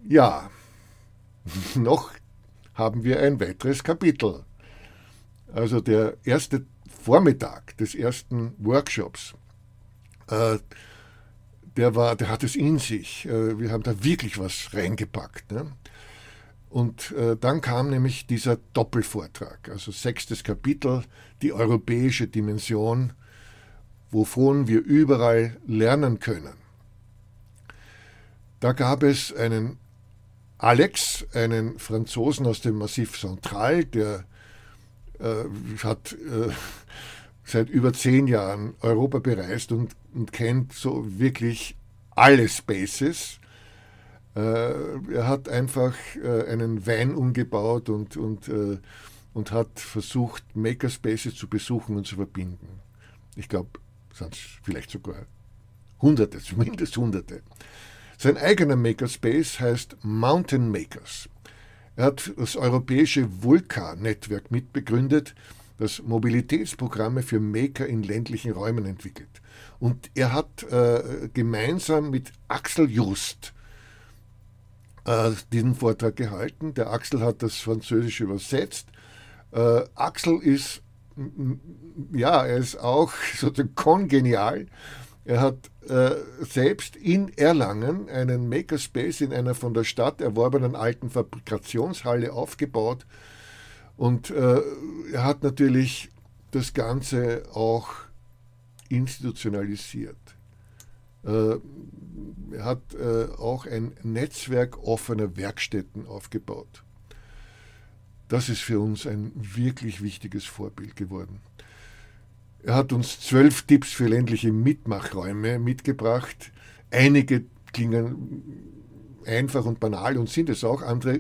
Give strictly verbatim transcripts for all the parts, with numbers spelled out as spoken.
Ja, noch haben wir ein weiteres Kapitel. Also der erste Vormittag des ersten Workshops, äh, der, war, der hat es in sich. Äh, wir haben da wirklich was reingepackt. Ne? Und äh, dann kam nämlich dieser Doppelvortrag, also sechstes Kapitel, die europäische Dimension, wovon wir überall lernen können. Da gab es einen Alex, einen Franzosen aus dem Massif Central, der äh, hat äh, seit über zehn Jahren Europa bereist und, und kennt so wirklich alle Spaces. Äh, er hat einfach äh, einen Van umgebaut und, und, äh, und hat versucht, Makerspaces zu besuchen und zu verbinden. Ich glaube, es sind vielleicht sogar Hunderte, zumindest Hunderte. Sein eigener Makerspace heißt Mountain Makers. Er hat das europäische Vulkan-Netzwerk mitbegründet, das Mobilitätsprogramme für Maker in ländlichen Räumen entwickelt. Und er hat äh, gemeinsam mit Axel Just äh, diesen Vortrag gehalten. Der Axel hat das Französische übersetzt. Äh, Axel ist, ja, er ist auch sozusagen kongenial. Er hat äh, selbst in Erlangen einen Makerspace in einer von der Stadt erworbenen alten Fabrikationshalle aufgebaut. Und äh, er hat natürlich das Ganze auch institutionalisiert. Äh, er hat äh, auch ein Netzwerk offener Werkstätten aufgebaut. Das ist für uns ein wirklich wichtiges Vorbild geworden. Er hat uns zwölf Tipps für ländliche Mitmachräume mitgebracht. Einige klingen einfach und banal und sind es auch, andere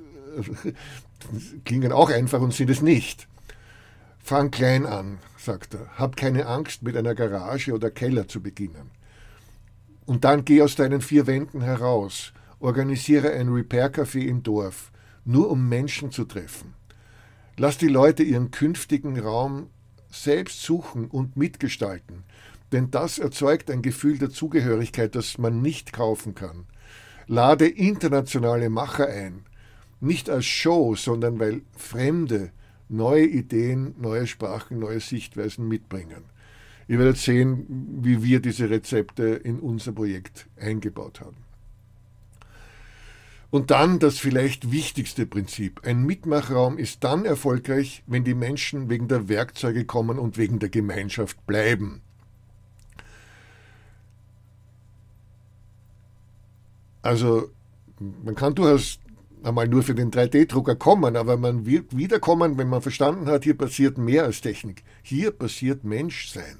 klingen auch einfach und sind es nicht. Fang klein an, sagt er. Hab keine Angst, mit einer Garage oder Keller zu beginnen. Und dann geh aus deinen vier Wänden heraus. Organisiere ein Repair-Café im Dorf, nur um Menschen zu treffen. Lass die Leute ihren künftigen Raum selbst suchen und mitgestalten, denn das erzeugt ein Gefühl der Zugehörigkeit, das man nicht kaufen kann. Lade internationale Macher ein, nicht als Show, sondern weil Fremde neue Ideen, neue Sprachen, neue Sichtweisen mitbringen. Ihr werdet sehen, wie wir diese Rezepte in unser Projekt eingebaut haben. Und dann das vielleicht wichtigste Prinzip. Ein Mitmachraum ist dann erfolgreich, wenn die Menschen wegen der Werkzeuge kommen und wegen der Gemeinschaft bleiben. Also man kann durchaus einmal nur für den drei D Drucker kommen, aber man wird wiederkommen, wenn man verstanden hat, hier passiert mehr als Technik. Hier passiert Menschsein.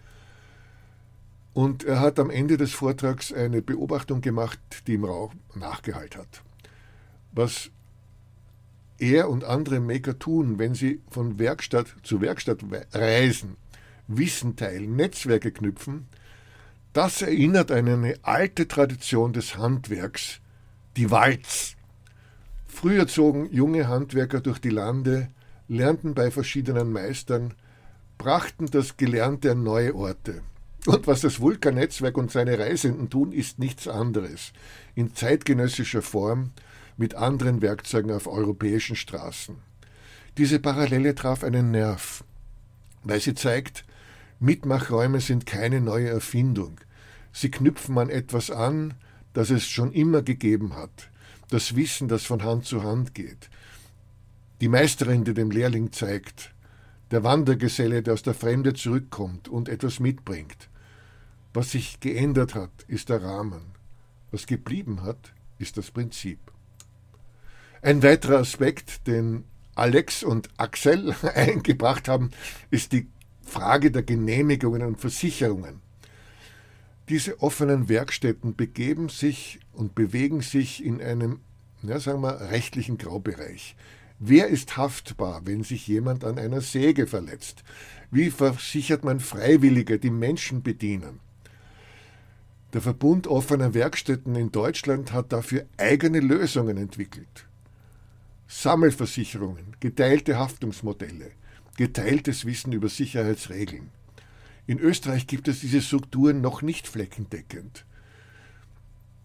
Und er hat am Ende des Vortrags eine Beobachtung gemacht, die ihm auch nachgehalten hat. Was er und andere Maker tun, wenn sie von Werkstatt zu Werkstatt reisen, Wissen teilen, Netzwerke knüpfen, das erinnert an eine alte Tradition des Handwerks, die Walz. Früher zogen junge Handwerker durch die Lande, lernten bei verschiedenen Meistern, brachten das Gelernte an neue Orte. Und was das Vulkan-Netzwerk und seine Reisenden tun, ist nichts anderes. In zeitgenössischer Form, mit anderen Werkzeugen auf europäischen Straßen. Diese Parallele traf einen Nerv, weil sie zeigt, Mitmachräume sind keine neue Erfindung. Sie knüpfen an etwas an, das es schon immer gegeben hat. Das Wissen, das von Hand zu Hand geht. Die Meisterin, die dem Lehrling zeigt. Der Wandergeselle, der aus der Fremde zurückkommt und etwas mitbringt. Was sich geändert hat, ist der Rahmen. Was geblieben hat, ist das Prinzip. Ein weiterer Aspekt, den Alex und Axel eingebracht haben, ist die Frage der Genehmigungen und Versicherungen. Diese offenen Werkstätten begeben sich und bewegen sich in einem, ja, sagen wir, rechtlichen Graubereich. Wer ist haftbar, wenn sich jemand an einer Säge verletzt? Wie versichert man Freiwillige, die Menschen bedienen? Der Verbund offener Werkstätten in Deutschland hat dafür eigene Lösungen entwickelt. Sammelversicherungen, geteilte Haftungsmodelle, geteiltes Wissen über Sicherheitsregeln. In Österreich gibt es diese Strukturen noch nicht flächendeckend.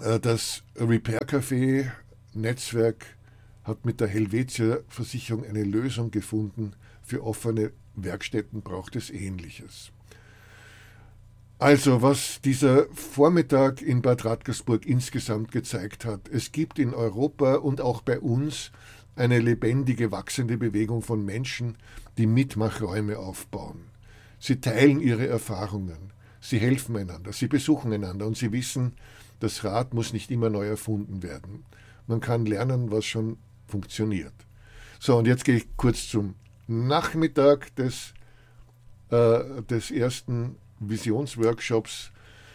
Das Repair Café Netzwerk hat mit der Helvetia Versicherung eine Lösung gefunden. Für offene Werkstätten braucht es Ähnliches. Also, was dieser Vormittag in Bad Radkersburg insgesamt gezeigt hat, es gibt in Europa und auch bei uns eine lebendige, wachsende Bewegung von Menschen, die Mitmachräume aufbauen. Sie teilen ihre Erfahrungen, sie helfen einander, sie besuchen einander und sie wissen, das Rad muss nicht immer neu erfunden werden. Man kann lernen, was schon funktioniert. So, und jetzt gehe ich kurz zum Nachmittag des, äh, des ersten Visionsworkshops.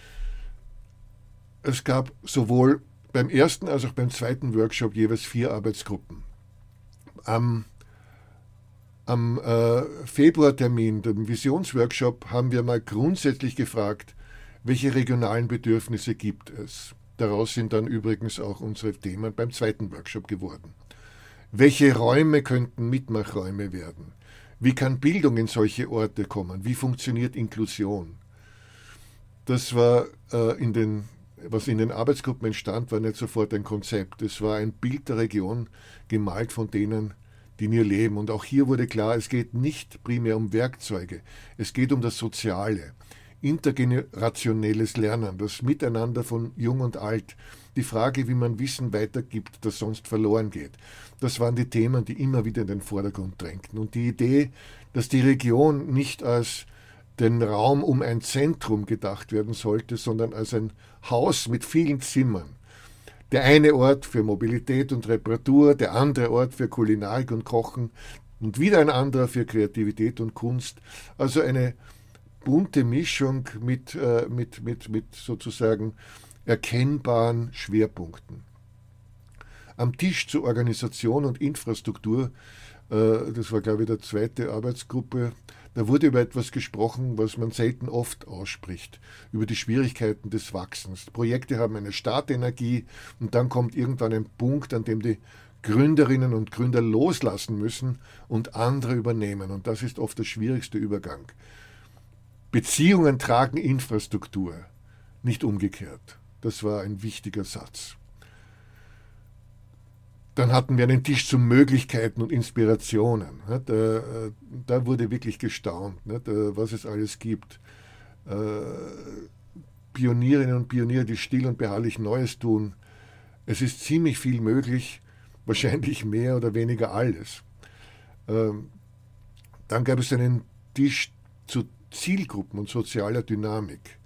Es gab sowohl beim ersten als auch beim zweiten Workshop jeweils vier Arbeitsgruppen. Am, am äh, Februartermin, dem Visionsworkshop, haben wir mal grundsätzlich gefragt, welche regionalen Bedürfnisse gibt es. Daraus sind dann übrigens auch unsere Themen beim zweiten Workshop geworden. Welche Räume könnten Mitmachräume werden? Wie kann Bildung in solche Orte kommen? Wie funktioniert Inklusion? Das war äh, in den, was in den Arbeitsgruppen entstand, war nicht sofort ein Konzept. Es war ein Bild der Region, gemalt von denen, die in ihr leben. Und auch hier wurde klar, es geht nicht primär um Werkzeuge. Es geht um das Soziale, intergenerationelles Lernen, das Miteinander von Jung und Alt. Die Frage, wie man Wissen weitergibt, das sonst verloren geht. Das waren die Themen, die immer wieder in den Vordergrund drängten. Und die Idee, dass die Region nicht als den Raum um ein Zentrum gedacht werden sollte, sondern als ein Haus mit vielen Zimmern. Der eine Ort für Mobilität und Reparatur, der andere Ort für Kulinarik und Kochen und wieder ein anderer für Kreativität und Kunst. Also eine bunte Mischung mit, äh, mit, mit, mit sozusagen erkennbaren Schwerpunkten. Am Tisch zur Organisation und Infrastruktur, äh, das war glaube ich der zweite Arbeitsgruppe, da wurde über etwas gesprochen, was man selten oft ausspricht, über die Schwierigkeiten des Wachsens. Projekte haben eine Startenergie und dann kommt irgendwann ein Punkt, an dem die Gründerinnen und Gründer loslassen müssen und andere übernehmen. Und das ist oft der schwierigste Übergang. Beziehungen tragen Infrastruktur, nicht umgekehrt. Das war ein wichtiger Satz. Dann hatten wir einen Tisch zu Möglichkeiten und Inspirationen. Da, da wurde wirklich gestaunt, was es alles gibt. Pionierinnen und Pioniere, die still und beharrlich Neues tun. Es ist ziemlich viel möglich, wahrscheinlich mehr oder weniger alles. Dann gab es einen Tisch zu Zielgruppen und sozialer Dynamik.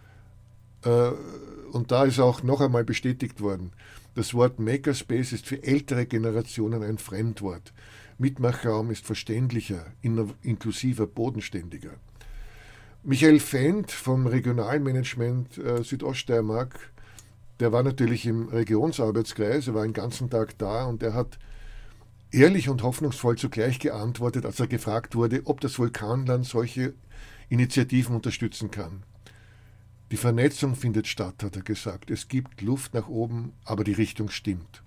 Und da ist auch noch einmal bestätigt worden, das Wort Makerspace ist für ältere Generationen ein Fremdwort. Mitmachraum ist verständlicher, inklusiver, bodenständiger. Michael Fendt vom Regionalmanagement äh, Südoststeiermark, der war natürlich im Regionsarbeitskreis, er war den ganzen Tag da und er hat ehrlich und hoffnungsvoll zugleich geantwortet, als er gefragt wurde, ob das Vulkanland solche Initiativen unterstützen kann. Die Vernetzung findet statt, hat er gesagt. Es gibt Luft nach oben, aber die Richtung stimmt.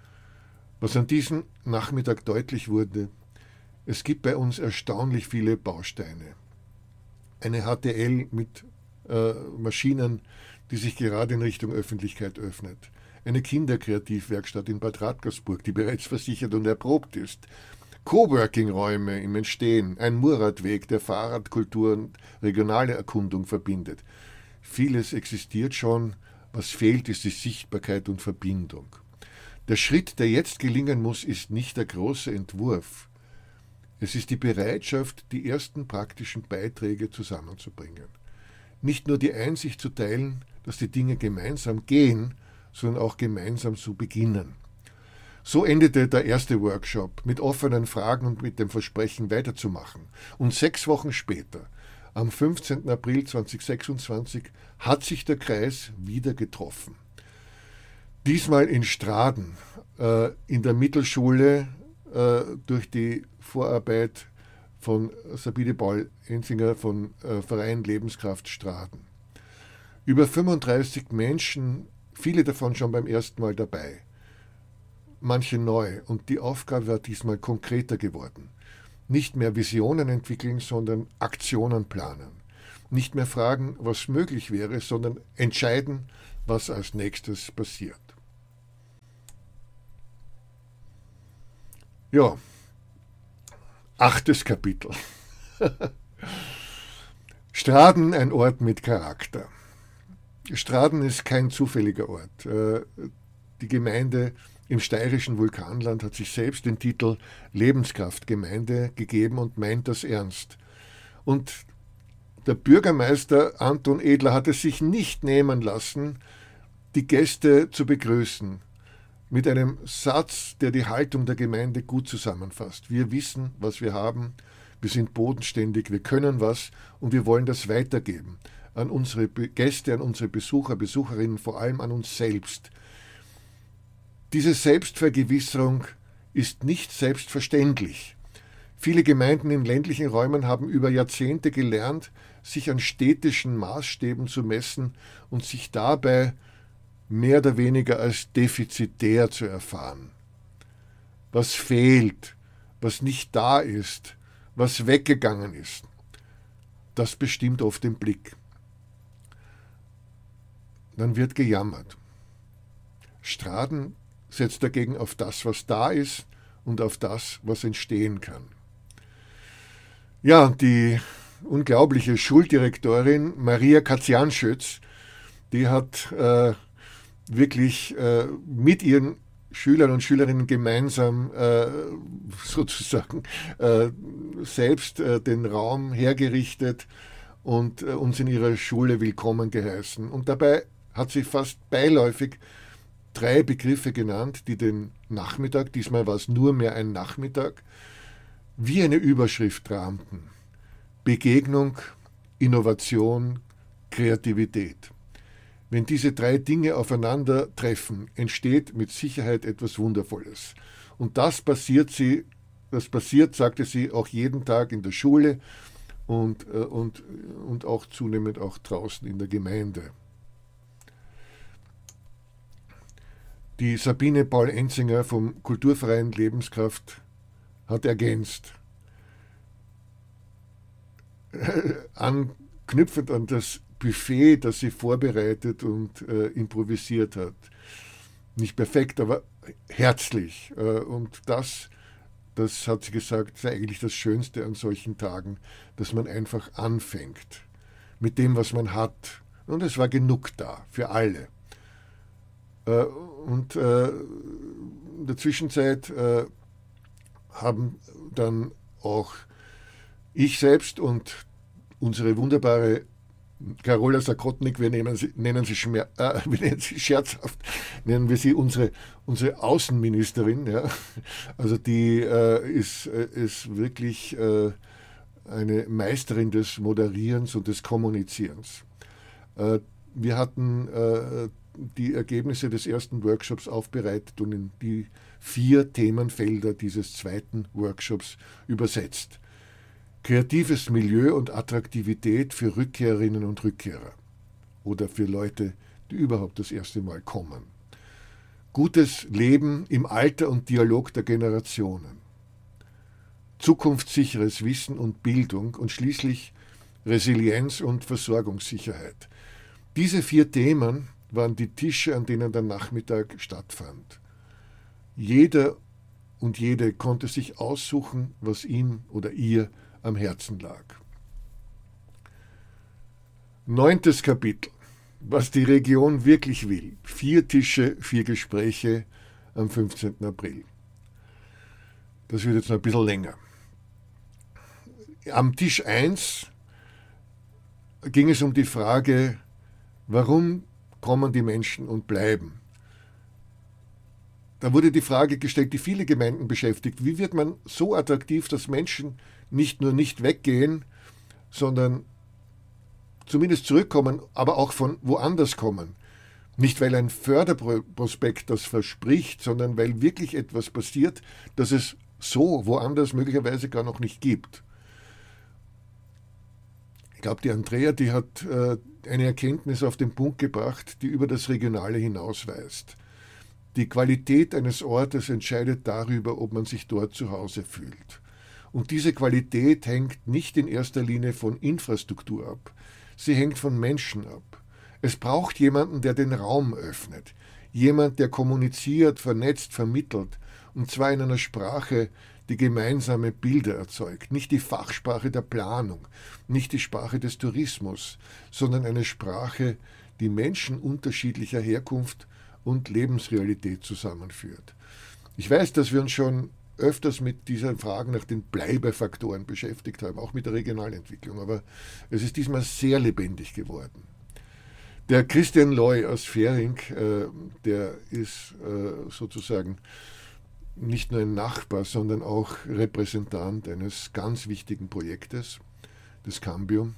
Was an diesem Nachmittag deutlich wurde, es gibt bei uns erstaunlich viele Bausteine. Eine H T L mit äh, Maschinen, die sich gerade in Richtung Öffentlichkeit öffnet. Eine Kinderkreativwerkstatt in Bad Radkersburg, die bereits versichert und erprobt ist. Coworking-Räume im Entstehen, ein Murradweg, der Fahrradkultur und regionale Erkundung verbindet. Vieles existiert schon, was fehlt, ist die Sichtbarkeit und Verbindung. Der Schritt, der jetzt gelingen muss, ist nicht der große Entwurf. Es ist die Bereitschaft, die ersten praktischen Beiträge zusammenzubringen. Nicht nur die Einsicht zu teilen, dass die Dinge gemeinsam gehen, sondern auch gemeinsam zu beginnen. So endete der erste Workshop mit offenen Fragen und mit dem Versprechen weiterzumachen. Und sechs Wochen später, am fünfzehnten April zweitausendsechsundzwanzig, hat sich der Kreis wieder getroffen. Diesmal in Straden, äh, in der Mittelschule, äh, durch die Vorarbeit von Sabine Paul-Enzinger von äh, Verein Lebenskraft Straden. Über fünfunddreißig Menschen, viele davon schon beim ersten Mal dabei, manche neu, und die Aufgabe war diesmal konkreter geworden. Nicht mehr Visionen entwickeln, sondern Aktionen planen. Nicht mehr fragen, was möglich wäre, sondern entscheiden, was als nächstes passiert. Ja, achtes Kapitel. Straden, ein Ort mit Charakter. Straden ist kein zufälliger Ort. Die Gemeinde im steirischen Vulkanland hat sich selbst den Titel Lebenskraftgemeinde gegeben und meint das ernst. Und der Bürgermeister Anton Edler hat es sich nicht nehmen lassen, die Gäste zu begrüßen, mit einem Satz, der die Haltung der Gemeinde gut zusammenfasst. Wir wissen, was wir haben, wir sind bodenständig, wir können was und wir wollen das weitergeben an unsere Gäste, an unsere Besucher, Besucherinnen, vor allem an uns selbst. Diese Selbstvergewisserung ist nicht selbstverständlich. Viele Gemeinden in ländlichen Räumen haben über Jahrzehnte gelernt, sich an städtischen Maßstäben zu messen und sich dabei mehr oder weniger als defizitär zu erfahren. Was fehlt, was nicht da ist, was weggegangen ist, das bestimmt oft den Blick. Dann wird gejammert. Straden setzt dagegen auf das, was da ist und auf das, was entstehen kann. Ja, die unglaubliche Schuldirektorin Maria Kazianschütz, die hat äh, wirklich äh, mit ihren Schülern und Schülerinnen gemeinsam äh, sozusagen äh, selbst äh, den Raum hergerichtet und äh, uns in ihrer Schule willkommen geheißen. Und dabei hat sie fast beiläufig drei Begriffe genannt, die den Nachmittag, diesmal war es nur mehr ein Nachmittag, wie eine Überschrift rahmten. Begegnung, Innovation, Kreativität. Wenn diese drei Dinge aufeinandertreffen, entsteht mit Sicherheit etwas Wundervolles. Und das passiert, sie, das passiert, sagte sie, auch jeden Tag in der Schule und, und, und auch zunehmend auch draußen in der Gemeinde. Die Sabine Paul-Enzinger vom Kulturverein Lebenskraft hat ergänzt, anknüpfend an das Buffet, das sie vorbereitet und äh, improvisiert hat. Nicht perfekt, aber herzlich. Äh, und das, das hat sie gesagt, sei eigentlich das Schönste an solchen Tagen, dass man einfach anfängt mit dem, was man hat. Und es war genug da für alle. Äh, und äh, in der Zwischenzeit äh, haben dann auch ich selbst und unsere wunderbare Carola Sakotnik, wir nennen sie, nennen sie, schmer, äh, wir nennen sie scherzhaft, nennen wir sie unsere, unsere Außenministerin. Ja. Also die äh, ist, äh, ist wirklich äh, eine Meisterin des Moderierens und des Kommunizierens. Äh, wir hatten äh, die Ergebnisse des ersten Workshops aufbereitet und in die vier Themenfelder dieses zweiten Workshops übersetzt. Kreatives Milieu und Attraktivität für Rückkehrerinnen und Rückkehrer oder für Leute, die überhaupt das erste Mal kommen. Gutes Leben im Alter und Dialog der Generationen. Zukunftssicheres Wissen und Bildung und schließlich Resilienz und Versorgungssicherheit. Diese vier Themen waren die Tische, an denen der Nachmittag stattfand. Jeder und jede konnte sich aussuchen, was ihm oder ihr am Herzen lag. Neuntes Kapitel. Was die Region wirklich will. Vier Tische, vier Gespräche am fünfzehnten April. Das wird jetzt noch ein bisschen länger. Am Tisch eins ging es um die Frage, warum kommen die Menschen und bleiben? Da wurde die Frage gestellt, die viele Gemeinden beschäftigt. Wie wird man so attraktiv, dass Menschen nicht nur nicht weggehen, sondern zumindest zurückkommen, aber auch von woanders kommen? Nicht, weil ein Förderprospekt das verspricht, sondern weil wirklich etwas passiert, das es so woanders möglicherweise gar noch nicht gibt. Ich glaube, die Andrea, die hat äh, eine Erkenntnis auf den Punkt gebracht, die über das Regionale hinausweist. Die Qualität eines Ortes entscheidet darüber, ob man sich dort zu Hause fühlt. Und diese Qualität hängt nicht in erster Linie von Infrastruktur ab. Sie hängt von Menschen ab. Es braucht jemanden, der den Raum öffnet. Jemand, der kommuniziert, vernetzt, vermittelt. Und zwar in einer Sprache, die gemeinsame Bilder erzeugt. Nicht die Fachsprache der Planung, nicht die Sprache des Tourismus, sondern eine Sprache, die Menschen unterschiedlicher Herkunft und Lebensrealität zusammenführt. Ich weiß, dass wir uns schon öfters mit diesen Fragen nach den Bleibefaktoren beschäftigt haben, auch mit der Regionalentwicklung, aber es ist diesmal sehr lebendig geworden. Der Christian Loy aus Fähring, äh, der ist äh, sozusagen nicht nur ein Nachbar, sondern auch Repräsentant eines ganz wichtigen Projektes, des Cambium.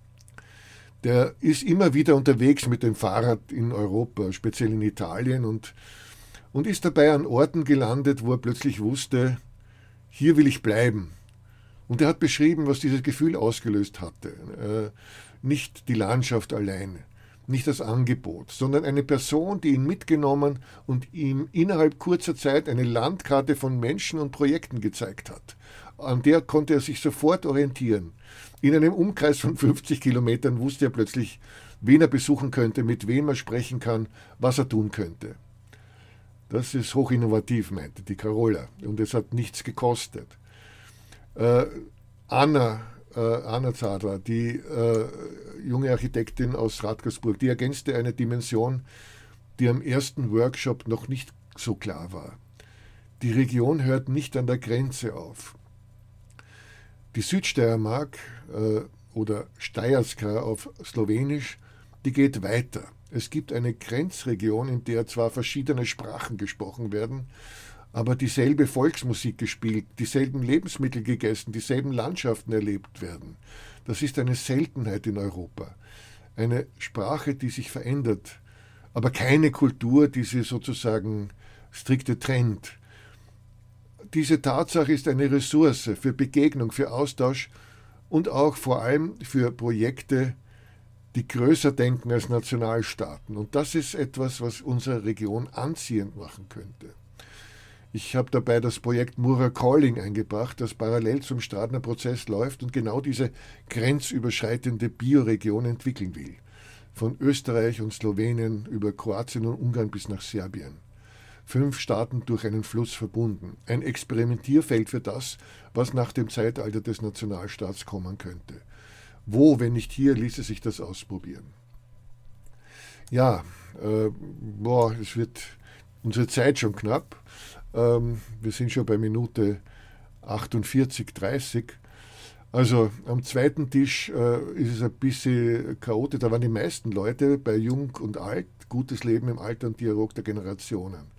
Der ist immer wieder unterwegs mit dem Fahrrad in Europa, speziell in Italien, und, und ist dabei an Orten gelandet, wo er plötzlich wusste, hier will ich bleiben. Und er hat beschrieben, was dieses Gefühl ausgelöst hatte. Äh, nicht die Landschaft alleine, nicht das Angebot, sondern eine Person, die ihn mitgenommen und ihm innerhalb kurzer Zeit eine Landkarte von Menschen und Projekten gezeigt hat. An der konnte er sich sofort orientieren. In einem Umkreis von fünfzig Kilometern wusste er plötzlich, wen er besuchen könnte, mit wem er sprechen kann, was er tun könnte. Das ist hochinnovativ, meinte die Carola. Und es hat nichts gekostet. Äh, Anna, äh, Anna Zadler, die äh, junge Architektin aus Radkersburg, die ergänzte eine Dimension, die am ersten Workshop noch nicht so klar war. Die Region hört nicht an der Grenze auf. Die Südsteiermark äh, oder Steierska auf Slowenisch, die geht weiter. Es gibt eine Grenzregion, in der zwar verschiedene Sprachen gesprochen werden, aber dieselbe Volksmusik gespielt, dieselben Lebensmittel gegessen, dieselben Landschaften erlebt werden. Das ist eine Seltenheit in Europa. Eine Sprache, die sich verändert, aber keine Kultur, die sie sozusagen strikte trennt. Diese Tatsache ist eine Ressource für Begegnung, für Austausch und auch vor allem für Projekte, die größer denken als Nationalstaaten. Und das ist etwas, was unsere Region anziehend machen könnte. Ich habe dabei das Projekt Mura Calling eingebracht, das parallel zum Stadner Prozess läuft und genau diese grenzüberschreitende Bioregion entwickeln will. Von Österreich und Slowenien über Kroatien und Ungarn bis nach Serbien. Fünf Staaten durch einen Fluss verbunden. Ein Experimentierfeld für das, was nach dem Zeitalter des Nationalstaats kommen könnte. Wo, wenn nicht hier, ließe sich das ausprobieren? Ja, äh, boah, es wird unsere Zeit schon knapp. Ähm, wir sind schon bei Minute achtundvierzig, dreißig. Also am zweiten Tisch äh, ist es ein bisschen chaotisch. Da waren die meisten Leute bei Jung und Alt. Gutes Leben im Alter und Dialog der Generationen.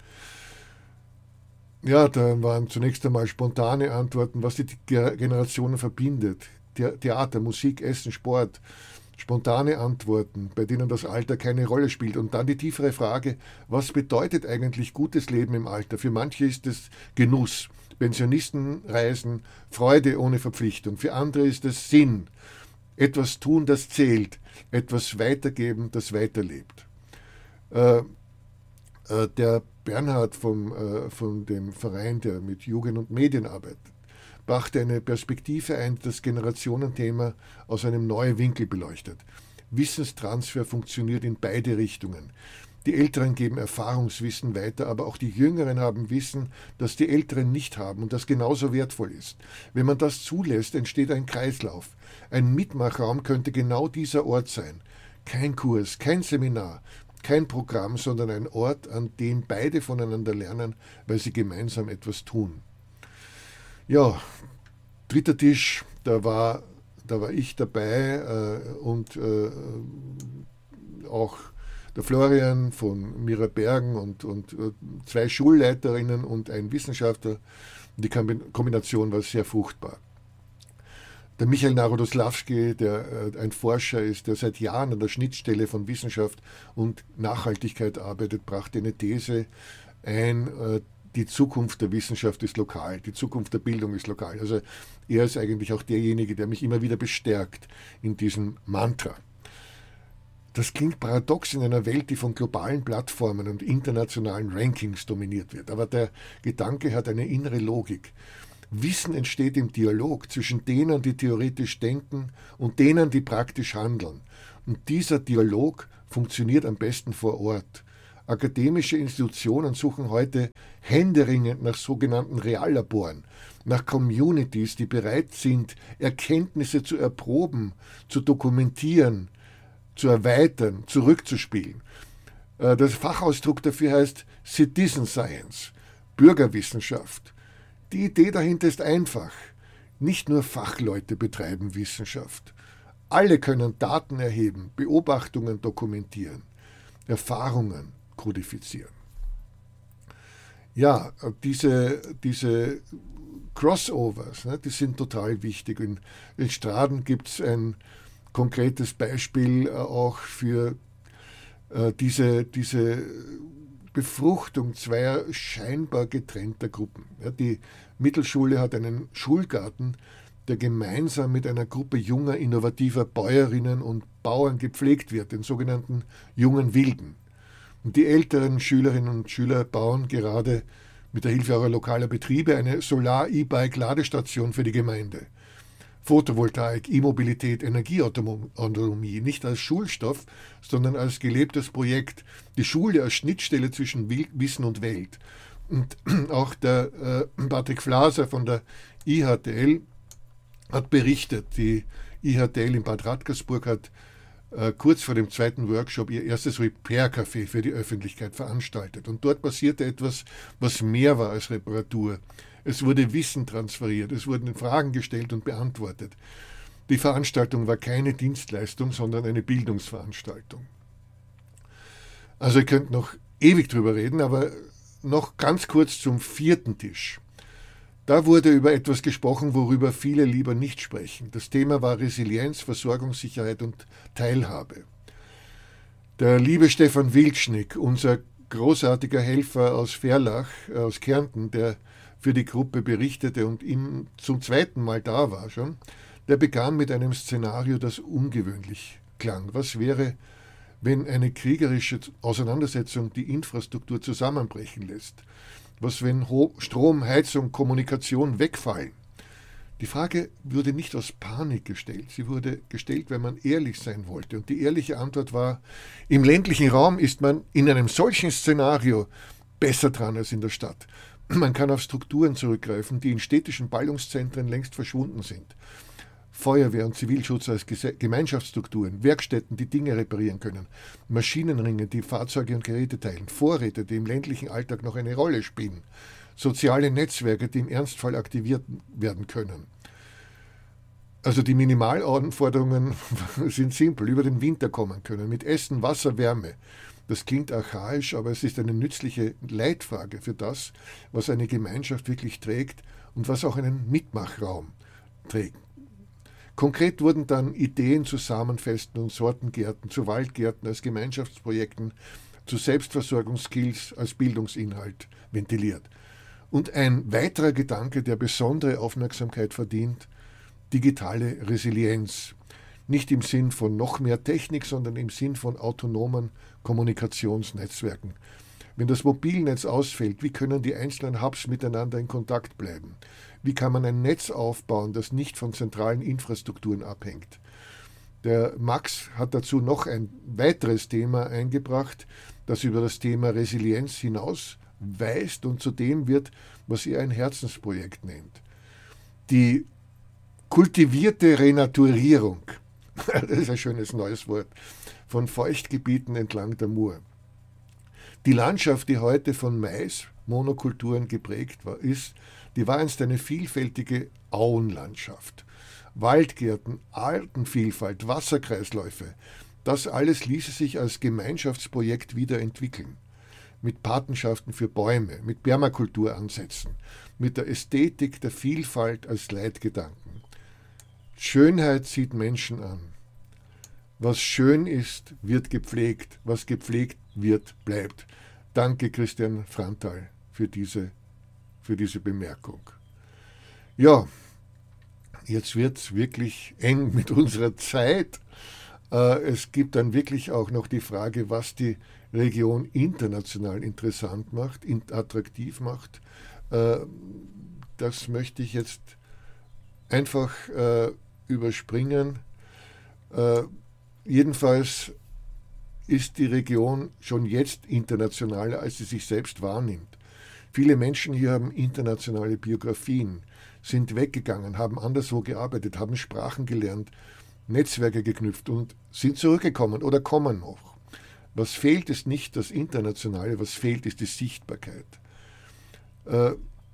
Ja, da waren zunächst einmal spontane Antworten, was die Generationen verbindet. Theater, Musik, Essen, Sport. Spontane Antworten, bei denen das Alter keine Rolle spielt. Und dann die tiefere Frage, was bedeutet eigentlich gutes Leben im Alter? Für manche ist es Genuss, Pensionistenreisen, Freude ohne Verpflichtung. Für andere ist es Sinn, etwas tun, das zählt, etwas weitergeben, das weiterlebt. Äh, äh, der Bernhard vom, äh, von dem Verein, der mit Jugend und Medien arbeitet, brachte eine Perspektive ein, die das Generationenthema aus einem neuen Winkel beleuchtet. Wissenstransfer funktioniert in beide Richtungen. Die Älteren geben Erfahrungswissen weiter, aber auch die Jüngeren haben Wissen, das die Älteren nicht haben und das genauso wertvoll ist. Wenn man das zulässt, entsteht ein Kreislauf. Ein Mitmachraum könnte genau dieser Ort sein. Kein Kurs, kein Seminar, kein Programm, sondern ein Ort, an dem beide voneinander lernen, weil sie gemeinsam etwas tun. Ja, dritter Tisch, da war, da war ich dabei äh, und äh, auch der Florian von Mira Bergen und, und äh, zwei Schulleiterinnen und ein Wissenschaftler. Die Kombination war sehr fruchtbar. Der Michael Narodoslawski, der äh, ein Forscher ist, der seit Jahren an der Schnittstelle von Wissenschaft und Nachhaltigkeit arbeitet, brachte eine These ein, äh, die Zukunft der Wissenschaft ist lokal, die Zukunft der Bildung ist lokal. Also er ist eigentlich auch derjenige, der mich immer wieder bestärkt in diesem Mantra. Das klingt paradox in einer Welt, die von globalen Plattformen und internationalen Rankings dominiert wird. Aber der Gedanke hat eine innere Logik. Wissen entsteht im Dialog zwischen denen, die theoretisch denken und denen, die praktisch handeln. Und dieser Dialog funktioniert am besten vor Ort. Akademische Institutionen suchen heute händeringend nach sogenannten Reallaboren, nach Communities, die bereit sind, Erkenntnisse zu erproben, zu dokumentieren, zu erweitern, zurückzuspielen. Der Fachausdruck dafür heißt Citizen Science, Bürgerwissenschaft. Die Idee dahinter ist einfach. Nicht nur Fachleute betreiben Wissenschaft. Alle können Daten erheben, Beobachtungen dokumentieren, Erfahrungen kodifizieren. Ja, diese, diese Crossovers, ne, die sind total wichtig. In, in Straden gibt es ein konkretes Beispiel äh, auch für äh, diese, diese Befruchtung zweier scheinbar getrennter Gruppen. Ja, die Mittelschule hat einen Schulgarten, der gemeinsam mit einer Gruppe junger, innovativer Bäuerinnen und Bauern gepflegt wird, den sogenannten jungen Wilden. Und die älteren Schülerinnen und Schüler bauen gerade mit der Hilfe eurer lokaler Betriebe eine Solar-E-Bike-Ladestation für die Gemeinde. Photovoltaik, E-Mobilität, Energieautonomie, nicht als Schulstoff, sondern als gelebtes Projekt. Die Schule als Schnittstelle zwischen Wissen und Welt. Und auch der äh, Patrick Flaser von der I H T L hat berichtet, die I H T L in Bad Radkersburg hat äh, kurz vor dem zweiten Workshop ihr erstes Repair-Café für die Öffentlichkeit veranstaltet. Und dort passierte etwas, was mehr war als Reparatur. Es wurde Wissen transferiert, es wurden Fragen gestellt und beantwortet. Die Veranstaltung war keine Dienstleistung, sondern eine Bildungsveranstaltung. Also ihr könnt noch ewig drüber reden, aber noch ganz kurz zum vierten Tisch. Da wurde über etwas gesprochen, worüber viele lieber nicht sprechen. Das Thema war Resilienz, Versorgungssicherheit und Teilhabe. Der liebe Stefan Wilcznik, unser großartiger Helfer aus Verlach, aus Kärnten, der für die Gruppe berichtete und ihm zum zweiten Mal da war schon, der begann mit einem Szenario, das ungewöhnlich klang. Was wäre, wenn eine kriegerische Auseinandersetzung die Infrastruktur zusammenbrechen lässt? Was, wenn Strom, Heizung, Kommunikation wegfallen? Die Frage wurde nicht aus Panik gestellt. Sie wurde gestellt, weil man ehrlich sein wollte. Und die ehrliche Antwort war, im ländlichen Raum ist man in einem solchen Szenario besser dran als in der Stadt. Man kann auf Strukturen zurückgreifen, die in städtischen Ballungszentren längst verschwunden sind. Feuerwehr und Zivilschutz als Gemeinschaftsstrukturen, Werkstätten, die Dinge reparieren können, Maschinenringe, die Fahrzeuge und Geräte teilen, Vorräte, die im ländlichen Alltag noch eine Rolle spielen, soziale Netzwerke, die im Ernstfall aktiviert werden können. Also die Minimalanforderungen sind simpel, über den Winter kommen können, mit Essen, Wasser, Wärme. Das klingt archaisch, aber es ist eine nützliche Leitfrage für das, was eine Gemeinschaft wirklich trägt und was auch einen Mitmachraum trägt. Konkret wurden dann Ideen zu Samenfesten und Sortengärten, zu Waldgärten als Gemeinschaftsprojekten, zu Selbstversorgungsskills als Bildungsinhalt ventiliert. Und ein weiterer Gedanke, der besondere Aufmerksamkeit verdient, digitale Resilienz. Nicht im Sinn von noch mehr Technik, sondern im Sinn von autonomen Kommunikationsnetzwerken. Wenn das Mobilnetz ausfällt, wie können die einzelnen Hubs miteinander in Kontakt bleiben? Wie kann man ein Netz aufbauen, das nicht von zentralen Infrastrukturen abhängt? Der Max hat dazu noch ein weiteres Thema eingebracht, das über das Thema Resilienz hinaus weist und zu dem wird, was er ein Herzensprojekt nennt. Die kultivierte Renaturierung, das ist ein schönes neues Wort, von Feuchtgebieten entlang der Mur. Die Landschaft, die heute von Mais, Monokulturen geprägt war, ist, die war einst eine vielfältige Auenlandschaft. Waldgärten, Artenvielfalt, Wasserkreisläufe, das alles ließe sich als Gemeinschaftsprojekt wieder entwickeln. Mit Patenschaften für Bäume, mit Permakulturansätzen, mit der Ästhetik der Vielfalt als Leitgedanken. Schönheit zieht Menschen an. Was schön ist, wird gepflegt. Was gepflegt wird, bleibt. Danke, Christian Frantal, für diese, für diese Bemerkung. Ja, jetzt wird es wirklich eng mit unserer Zeit. Äh, es gibt dann wirklich auch noch die Frage, was die Region international interessant macht, attraktiv macht. Äh, das möchte ich jetzt einfach äh, überspringen. Äh, jedenfalls ist die Region schon jetzt internationaler, als sie sich selbst wahrnimmt. Viele Menschen hier haben internationale Biografien, sind weggegangen, haben anderswo gearbeitet, haben Sprachen gelernt, Netzwerke geknüpft und sind zurückgekommen oder kommen noch. Was fehlt, ist nicht das Internationale, was fehlt, ist die Sichtbarkeit. Äh,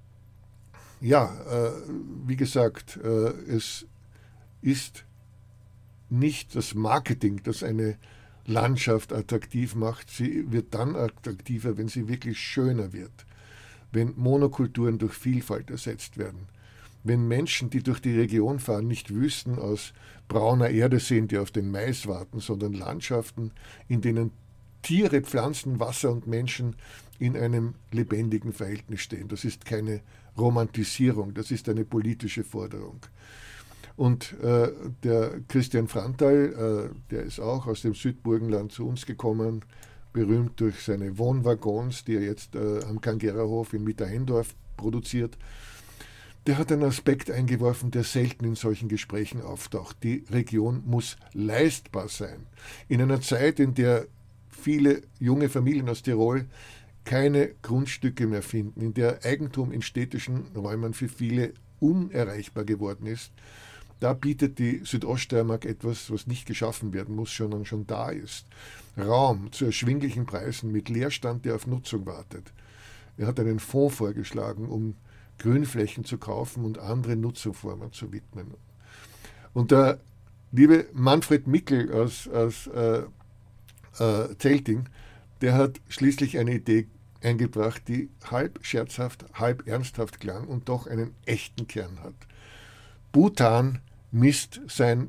ja, äh, wie gesagt, äh, es ist nicht das Marketing, das eine Landschaft attraktiv macht. Sie wird dann attraktiver, wenn sie wirklich schöner wird. Wenn Monokulturen durch Vielfalt ersetzt werden. Wenn Menschen, die durch die Region fahren, nicht Wüsten aus brauner Erde sehen, die auf den Mais warten, sondern Landschaften, in denen Tiere, Pflanzen, Wasser und Menschen in einem lebendigen Verhältnis stehen. Das ist keine Romantisierung, das ist eine politische Forderung. Und äh, der Christian Frantal, äh, der ist auch aus dem Südburgenland zu uns gekommen, berühmt durch seine Wohnwaggons, die er jetzt äh, am Kangererhof in Mitterhendorf produziert. Der hat einen Aspekt eingeworfen, der selten in solchen Gesprächen auftaucht. Die Region muss leistbar sein. In einer Zeit, in der viele junge Familien aus Tirol keine Grundstücke mehr finden, in der Eigentum in städtischen Räumen für viele unerreichbar geworden ist, da bietet die Südoststeiermark etwas, was nicht geschaffen werden muss, sondern schon da ist. Raum zu erschwinglichen Preisen mit Leerstand, der auf Nutzung wartet. Er hat einen Fonds vorgeschlagen, um Grünflächen zu kaufen und andere Nutzungsformen zu widmen. Und der liebe Manfred Mickel aus, aus äh, äh, Zelting, der hat schließlich eine Idee eingebracht, die halb scherzhaft, halb ernsthaft klang und doch einen echten Kern hat. Bhutan misst sein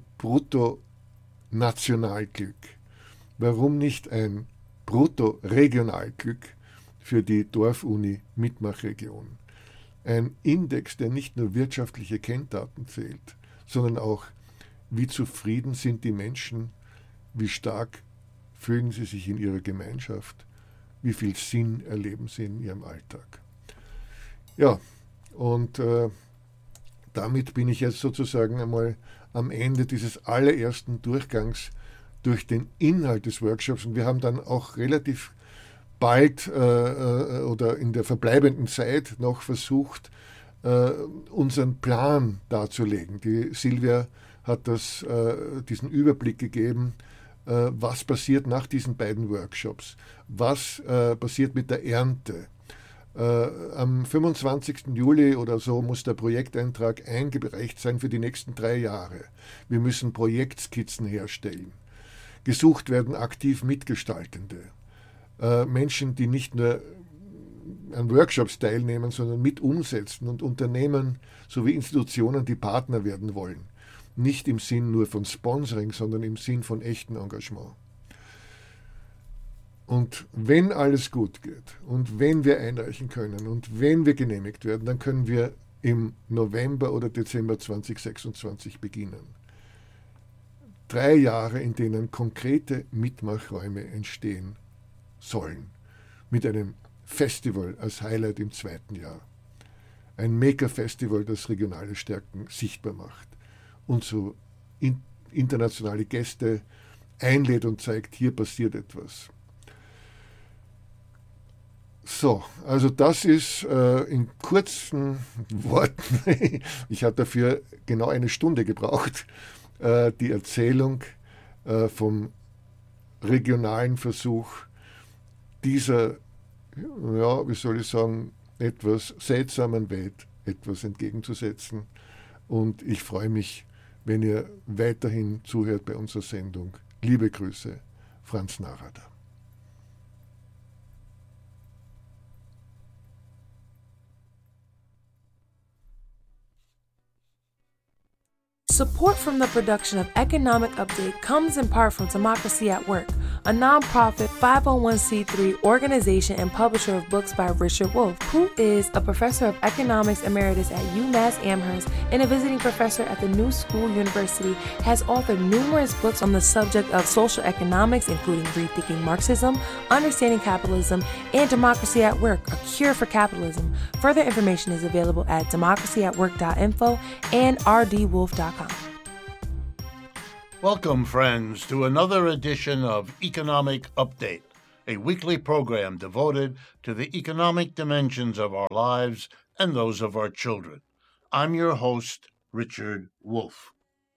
Brutto-Nationalglück. Warum nicht ein Brutto-Regionalglück für die Dorfuni-Mitmachregion? Ein Index, der nicht nur wirtschaftliche Kenndaten zählt, sondern auch, wie zufrieden sind die Menschen, wie stark fühlen sie sich in ihrer Gemeinschaft, wie viel Sinn erleben sie in ihrem Alltag. Ja, und äh, damit bin ich jetzt sozusagen einmal am Ende dieses allerersten Durchgangs durch den Inhalt des Workshops. Und wir haben dann auch relativ bald äh, oder in der verbleibenden Zeit noch versucht, äh, unseren Plan darzulegen. Die Silvia hat das, äh, diesen Überblick gegeben, äh, was passiert nach diesen beiden Workshops, was äh, passiert mit der Ernte. Äh, am fünfundzwanzigsten Juli oder so muss der Projekteintrag eingereicht sein für die nächsten drei Jahre. Wir müssen Projektskizzen herstellen. Gesucht werden aktiv Mitgestaltende. Äh, Menschen, die nicht nur an Workshops teilnehmen, sondern mit umsetzen und Unternehmen sowie Institutionen, die Partner werden wollen. Nicht im Sinn nur von Sponsoring, sondern im Sinn von echtem Engagement. Und wenn alles gut geht und wenn wir einreichen können und wenn wir genehmigt werden, dann können wir im November oder Dezember zweitausendsechsundzwanzig beginnen. Drei Jahre, in denen konkrete Mitmachräume entstehen sollen, mit einem Festival als Highlight im zweiten Jahr. Ein Maker-Festival, das regionale Stärken sichtbar macht und so in, internationale Gäste einlädt und zeigt, hier passiert etwas. So, also das ist äh, in kurzen Worten, ich habe dafür genau eine Stunde gebraucht, äh, die Erzählung äh, vom regionalen Versuch dieser, ja, wie soll ich sagen, etwas seltsamen Welt etwas entgegenzusetzen. Und ich freue mich, wenn ihr weiterhin zuhört bei unserer Sendung. Liebe Grüße, Franz Narada. Support from the production of Economic Update comes in part from Democracy at Work, a nonprofit five oh one c three organization and publisher of books by Richard Wolff, who is a professor of economics emeritus at UMass Amherst and a visiting professor at the New School University, has authored numerous books on the subject of social economics, including Rethinking Marxism, Understanding Capitalism, and Democracy at Work, A Cure for Capitalism. Further information is available at democracy at work dot info and r d wolf dot com. Welcome, friends, to another edition of Economic Update, a weekly program devoted to the economic dimensions of our lives and those of our children. I'm your host, Richard Wolff.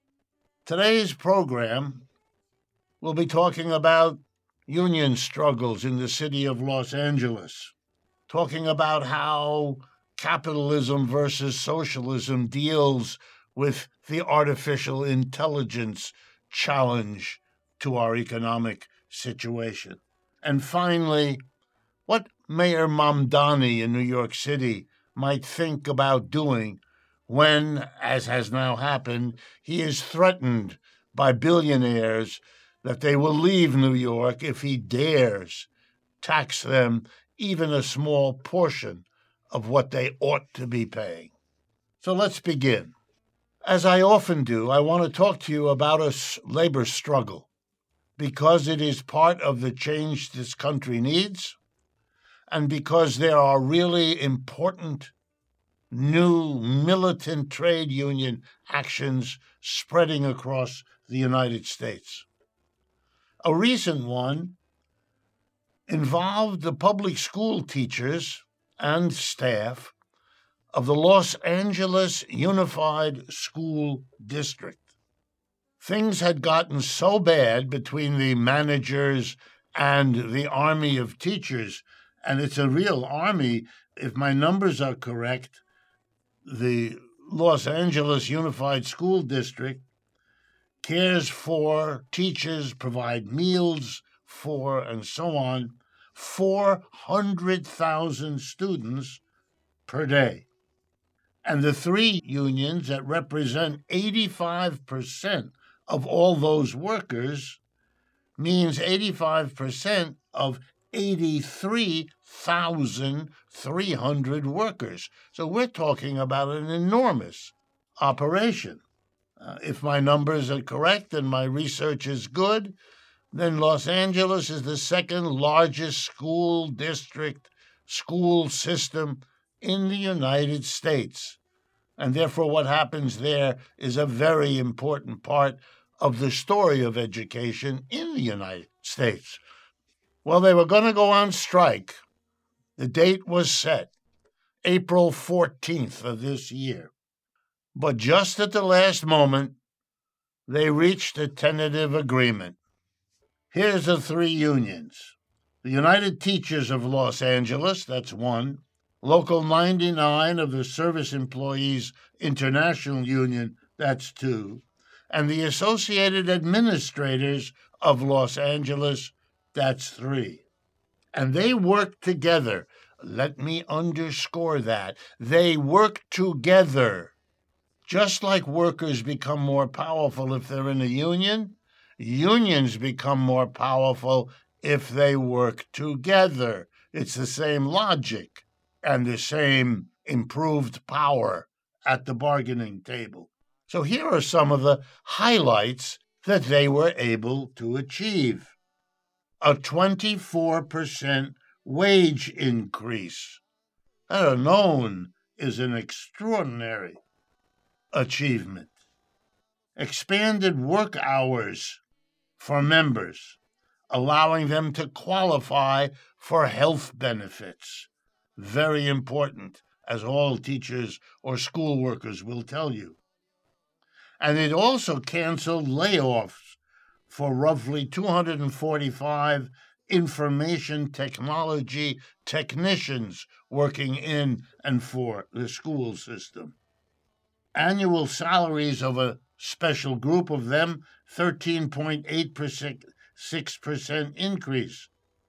Today's program will be talking about union struggles in the city of Los Angeles, talking about how capitalism versus socialism deals with the artificial intelligence challenge to our economic situation. And finally, what Mayor Mamdani in New York City might think about doing when, as has now happened, he is threatened by billionaires that they will leave New York if he dares tax them even a small portion of what they ought to be paying. So let's begin. As I often do, I want to talk to you about a labor struggle because it is part of the change this country needs and because there are really important new militant trade union actions spreading across the United States. A recent one involved the public school teachers and staff of the Los Angeles Unified School District. Things had gotten so bad between the managers and the army of teachers, and it's a real army. If my numbers are correct, the Los Angeles Unified School District cares for teachers, provide meals for, and so on, four hundred thousand students per day. And the three unions that represent eighty-five percent of all those workers means eighty-five percent of eighty-three thousand three hundred workers. So we're talking about an enormous operation. Uh, if my numbers are correct and my research is good, then Los Angeles is the second largest school district, school system in the United States. And therefore, what happens there is a very important part of the story of education in the United States. Well, they were going to go on strike. The date was set, April fourteenth of this year. But just at the last moment, they reached a tentative agreement. Here's the three unions. The United Teachers of Los Angeles, that's one. Local ninety-nine of the Service Employees International Union, that's two. And the Associated Administrators of Los Angeles, that's three. And they work together. Let me underscore that. They work together. Just like workers become more powerful if they're in a union, unions become more powerful if they work together. It's the same logic and the same improved power at the bargaining table. So here are some of the highlights that they were able to achieve. A twenty-four percent wage increase. That alone is an extraordinary achievement. Expanded work hours for members, allowing them to qualify for health benefits. Very important, as all teachers or school workers will tell you. And it also canceled layoffs for roughly two hundred forty-five information technology technicians working in and for the school system. Annual salaries of a special group of them, thirteen point eight percent, six percent increase.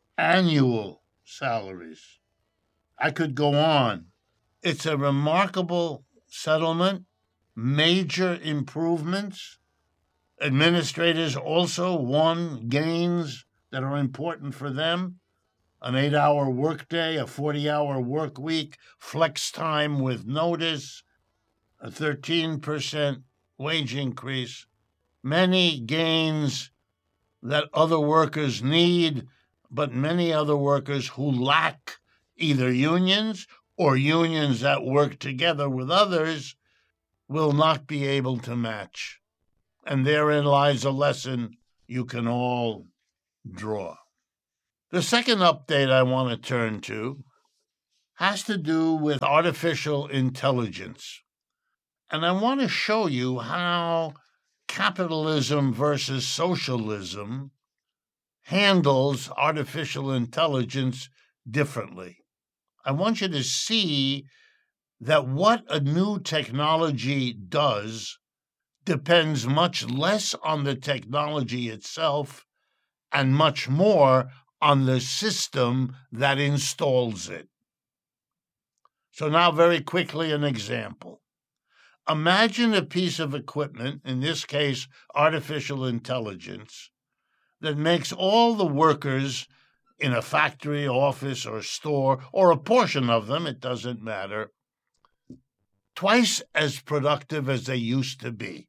Annual salaries. I could go on. It's a remarkable settlement, major improvements. Administrators also won gains that are important for them. An eight-hour workday, a forty-hour work week, flex time with notice, a thirteen percent wage increase, many gains that other workers need, but many other workers who lack either unions or unions that work together with others will not be able to match. And therein lies a lesson you can all draw. The second update I want to turn to has to do with artificial intelligence. And I want to show you how capitalism versus socialism handles artificial intelligence differently. I want you to see that what a new technology does depends much less on the technology itself and much more on the system that installs it. So now very quickly an example. Imagine a piece of equipment, in this case artificial intelligence, that makes all the workers in a factory, office, or store, or a portion of them, it doesn't matter, twice as productive as they used to be.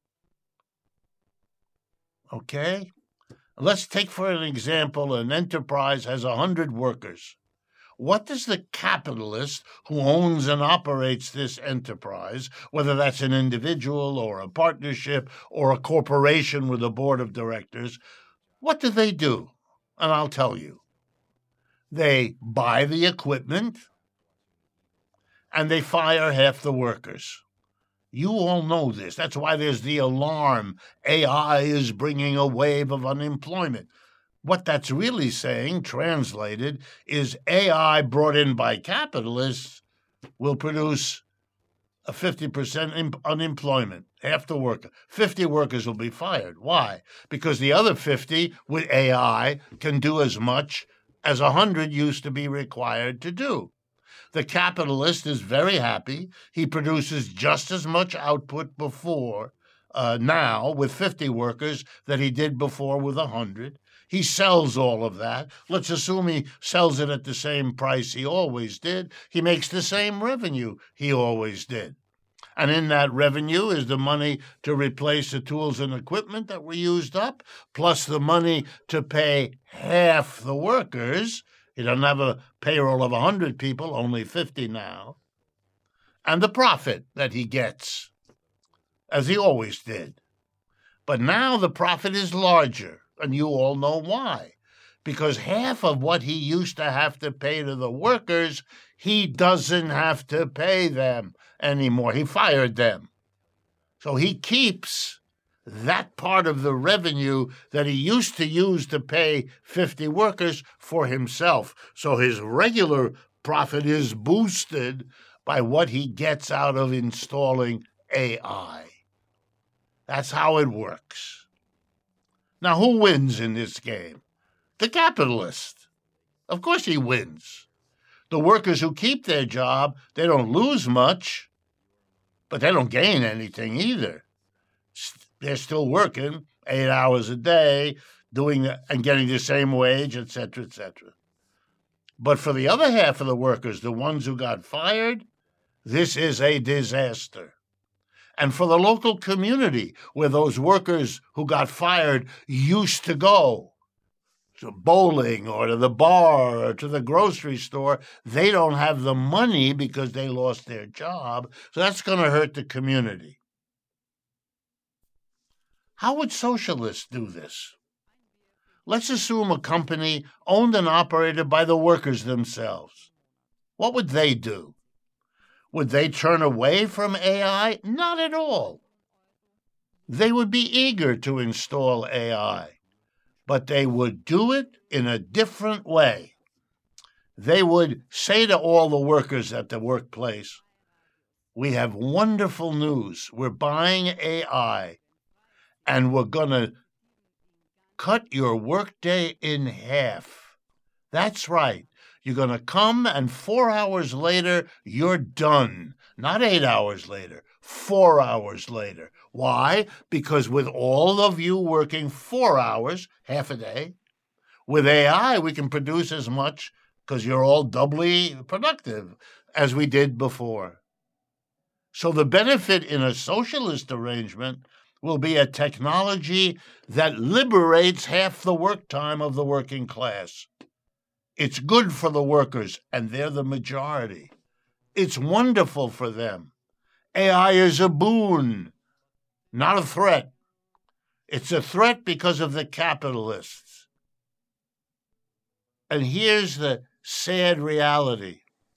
Okay? Let's take for an example, an enterprise has one hundred workers. What does the capitalist who owns and operates this enterprise, whether that's an individual or a partnership or a corporation with a board of directors, what do they do? And I'll tell you. They buy the equipment and they fire half the workers. You all know this. That's why there's the alarm. A I is bringing a wave of unemployment. What that's really saying, translated, is A I brought in by capitalists will produce a fifty percent imp- unemployment, half the worker. fifty workers will be fired. Why? Because the other fifty with A I can do as much as one hundred used to be required to do. The capitalist is very happy. He produces just as much output before, uh, now, with fifty workers that he did before with one hundred. He sells all of that. Let's assume he sells it at the same price he always did. He makes the same revenue he always did. And in that revenue is the money to replace the tools and equipment that were used up, plus the money to pay half the workers. He doesn't have a payroll of one hundred people, only fifty now. And the profit that he gets, as he always did. But now the profit is larger, and you all know why. Because half of what he used to have to pay to the workers, he doesn't have to pay them anymore. He fired them. So he keeps that part of the revenue that he used to use to pay fifty workers for himself. So his regular profit is boosted by what he gets out of installing A I. That's how it works. Now, who wins in this game? The capitalist. Of course he wins. The workers who keep their job, they don't lose much, but they don't gain anything either. They're still working eight hours a day, doing and getting the same wage, et cetera, et cetera. But for the other half of the workers, the ones who got fired, this is a disaster. And for the local community where those workers who got fired used to go, to bowling or to the bar or to the grocery store, they don't have the money because they lost their job. So that's going to hurt the community. How would socialists do this? Let's assume a company owned and operated by the workers themselves. What would they do? Would they turn away from A I? Not at all. They would be eager to install A I, but they would do it in a different way. They would say to all the workers at the workplace, we have wonderful news. We're buying A I, and we're going to cut your workday in half. That's right. You're going to come, and four hours later, you're done. Not eight hours later, four hours later. Why? Because with all of you working four hours, half a day, with A I, we can produce as much because you're all doubly productive as we did before. So the benefit in a socialist arrangement will be a technology that liberates half the work time of the working class. It's good for the workers, and they're the majority. It's wonderful for them. A I is a boon, not a threat. It's a threat because of the capitalists. And here's the sad reality.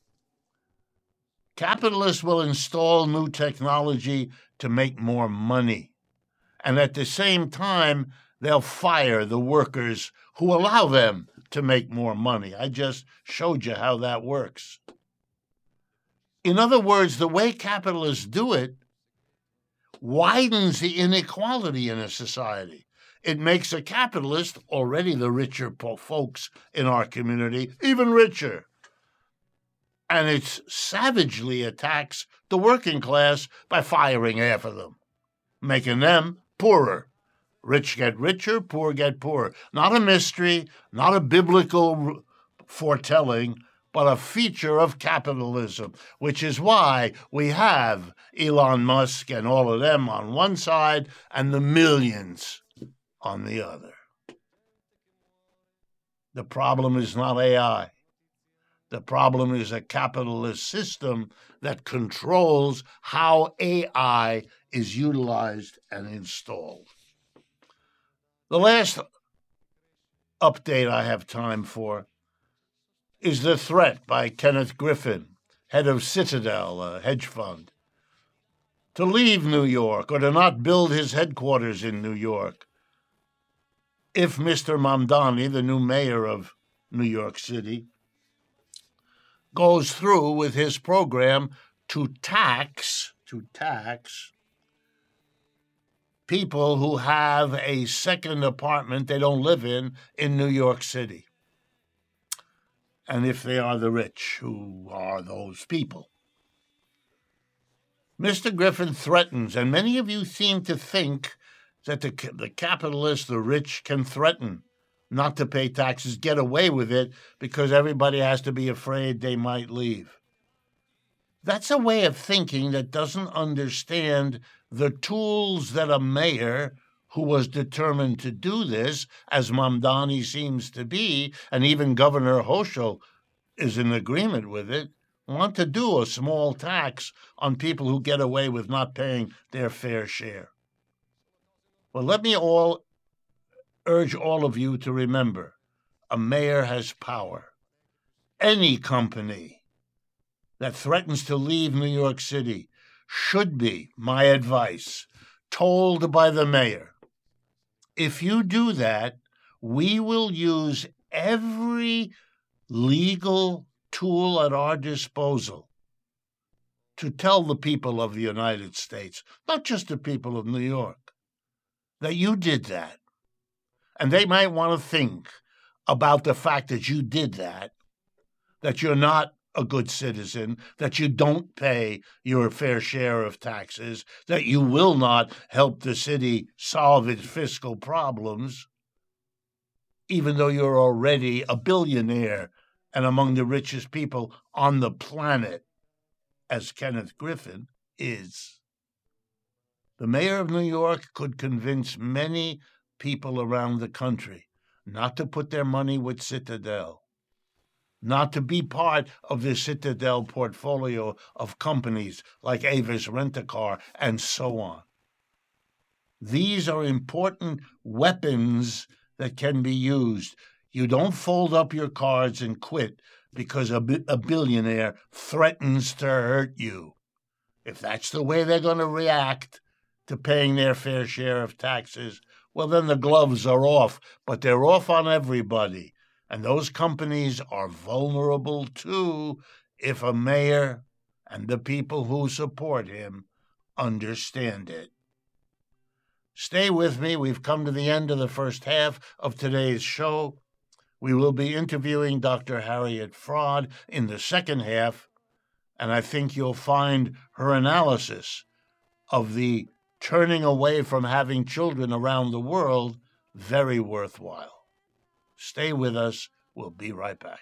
Capitalists will install new technology to make more money. And at the same time, they'll fire the workers who allow them to make more money. I just showed you how that works. In other words, the way capitalists do it widens the inequality in a society. It makes a capitalist, already the richer folks in our community, even richer. And it savagely attacks the working class by firing half of them, making them poorer. Rich get richer, poor get poorer. Not a mystery, not a biblical foretelling, but a feature of capitalism, which is why we have Elon Musk and all of them on one side and the millions on the other. The problem is not A I. The problem is a capitalist system that controls how A I is utilized and installed. The last update I have time for is the threat by Kenneth Griffin, head of Citadel, a hedge fund, to leave New York or to not build his headquarters in New York if Mister Mamdani, the new mayor of New York City, goes through with his program to tax, to tax people who have a second apartment they don't live in in New York City. And if they are the rich, who are those people? Mister Griffin threatens, and many of you seem to think that the, the capitalists, the rich, can threaten not to pay taxes, get away with it, because everybody has to be afraid they might leave. That's a way of thinking that doesn't understand the tools that a mayor who was determined to do this, as Mamdani seems to be, and even Governor Hochul is in agreement with it, want to do a small tax on people who get away with not paying their fair share. Well, let me all urge all of you to remember, a mayor has power. Any company that threatens to leave New York City should be, my advice, told by the mayor, if you do that, we will use every legal tool at our disposal to tell the people of the United States, not just the people of New York, that you did that. And they might want to think about the fact that you did that, that you're not a good citizen, that you don't pay your fair share of taxes, that you will not help the city solve its fiscal problems, even though you're already a billionaire and among the richest people on the planet, as Kenneth Griffin is. The mayor of New York could convince many people around the country not to put their money with Citadel, not to be part of the Citadel portfolio of companies like Avis Rent-A-Car and so on. These are important weapons that can be used. You don't fold up your cards and quit because a, bi- a billionaire threatens to hurt you. If that's the way they're going to react to paying their fair share of taxes, well, then the gloves are off, but they're off on everybody. And those companies are vulnerable, too, if a mayor and the people who support him understand it. Stay with me. We've come to the end of the first half of today's show. We will be interviewing Doctor Harriet Fraad in the second half, and I think you'll find her analysis of the turning away from having children around the world very worthwhile. Stay with us. We'll be right back.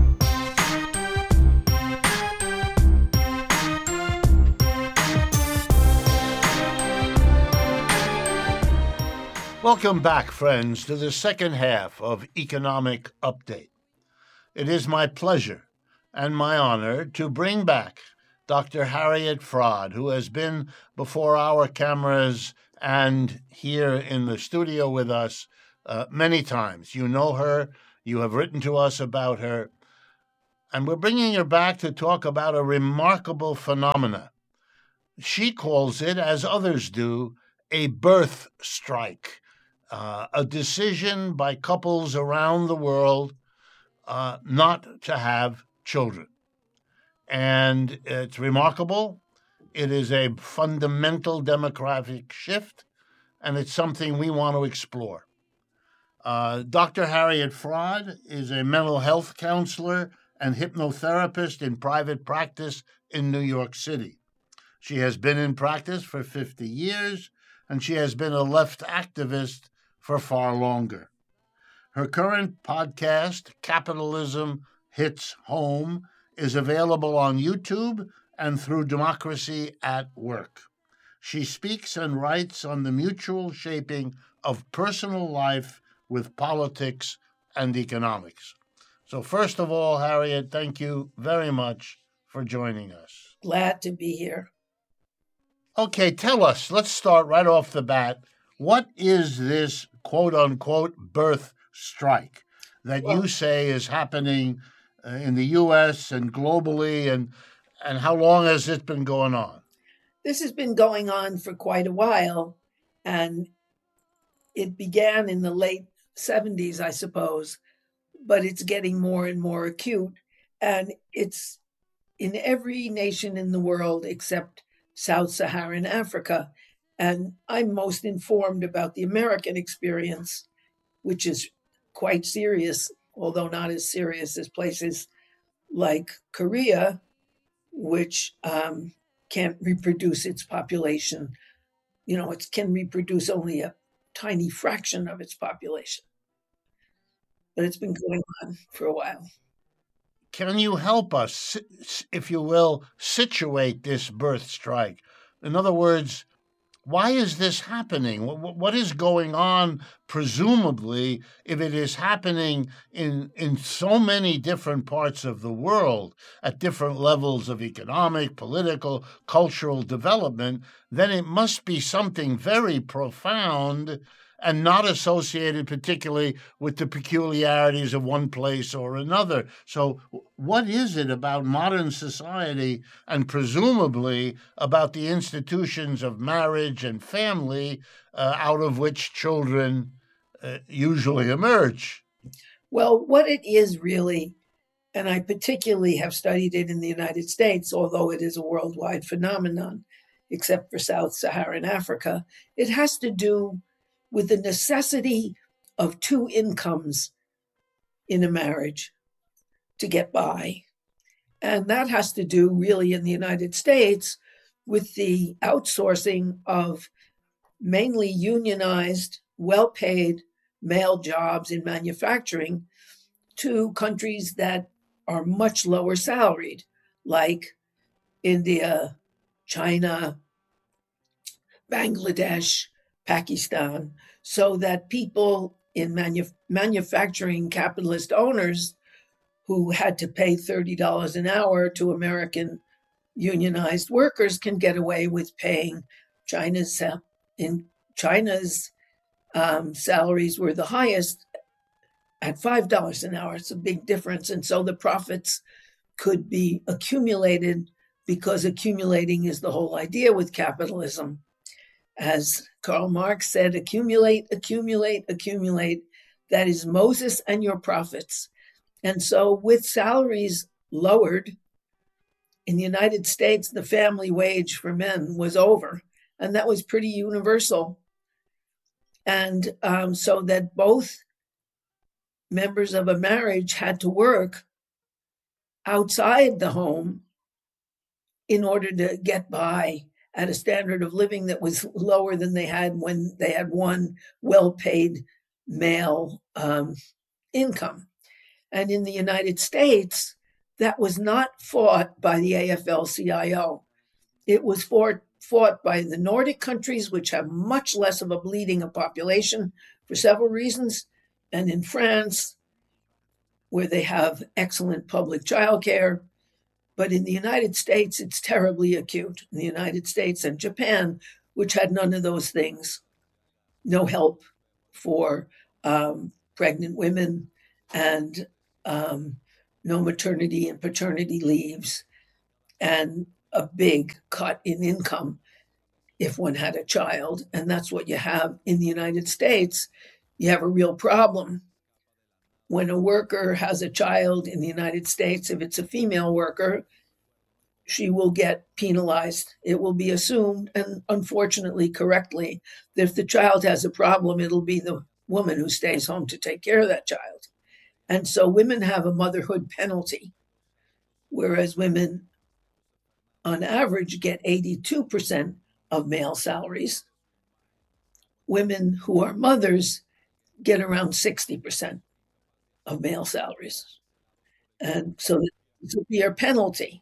Welcome back, friends, to the second half of Economic Update. It is my pleasure and my honor to bring back Doctor Harriet Fraad, who has been before our cameras and here in the studio with us uh, many times. You know her. You have written to us about her. And we're bringing her back to talk about a remarkable phenomena. She calls it, as others do, a birth strike, uh, a decision by couples around the world uh, not to have children. And it's remarkable. It is a fundamental demographic shift, and it's something we want to explore. Uh, Doctor Harriet Fraad is a mental health counselor and hypnotherapist in private practice in New York City. She has been in practice for fifty years, and she has been a left activist for far longer. Her current podcast, Capitalism Hits Home, is available on YouTube and through Democracy at Work. She speaks and writes on the mutual shaping of personal life with politics and economics. So first of all, Harriet, thank you very much for joining us. Glad to be here. Okay, tell us, let's start right off the bat. What is this quote-unquote birth strike that well, you say is happening in the U S and globally, and and how long has it been going on? This has been going on for quite a while, and it began in the late seventies, I suppose, but it's getting more and more acute, and it's in every nation in the world except Sub-Saharan Africa. And I'm most informed about the American experience, which is quite serious, although not as serious as places like Korea, which um, can't reproduce its population. You know, it can reproduce only a tiny fraction of its population. But it's been going on for a while. Can you help us, if you will, situate this birth strike? In other words, why is this happening? What is going on, presumably, if it is happening in, in so many different parts of the world at different levels of economic, political, cultural development, then it must be something very profound and not associated particularly with the peculiarities of one place or another. So what is it about modern society and presumably about the institutions of marriage and family uh, out of which children uh, usually emerge? Well, what it is really, and I particularly have studied it in the United States, although it is a worldwide phenomenon, except for Sub-Saharan Africa, it has to do with the necessity of two incomes in a marriage to get by. And that has to do really in the United States with the outsourcing of mainly unionized, well-paid male jobs in manufacturing to countries that are much lower salaried, like India, China, Bangladesh, Pakistan, so that people in manu- manufacturing capitalist owners who had to pay thirty dollars an hour to American unionized workers can get away with paying China's in China's um, salaries were the highest at five dollars an hour. It's a big difference. And so the profits could be accumulated, because accumulating is the whole idea with capitalism. As Karl Marx said, accumulate, accumulate, accumulate. That is Moses and your profits. And so with salaries lowered, in the United States, the family wage for men was over. And that was pretty universal. And um, so that both members of a marriage had to work outside the home in order to get by at a standard of living that was lower than they had when they had one well-paid male um, income. And in the United States, that was not fought by the A F L C I O. It was fought, fought by the Nordic countries, which have much less of a bleeding of population for several reasons, and in France, where they have excellent public childcare, But in the United States, it's terribly acute. In the United States and Japan, which had none of those things, no help for um, pregnant women and um, no maternity and paternity leaves, and a big cut in income if one had a child. And that's what you have in the United States. You have a real problem. When a worker has a child in the United States, if it's a female worker, she will get penalized. It will be assumed, and unfortunately correctly, that if the child has a problem, it'll be the woman who stays home to take care of that child. And so women have a motherhood penalty, whereas women, on average, get eighty-two percent of male salaries. Women who are mothers get around sixty percent of male salaries. And so this would be a penalty.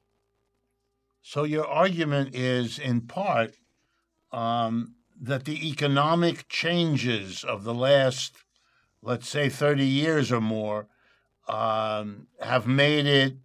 So your argument is, in part, um, that the economic changes of the last, let's say, thirty years or more, um, have made it,